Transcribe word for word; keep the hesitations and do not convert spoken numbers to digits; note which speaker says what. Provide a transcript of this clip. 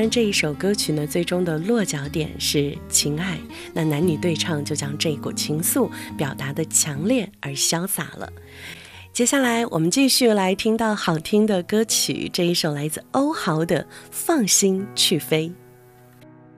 Speaker 1: 然这一首歌曲呢，最终的落脚点是情爱，那男女对唱就将这一股情愫表达的强烈而潇洒了。接下来我们继续来听到好听的歌曲，这一首来自欧豪的《放心去飞》。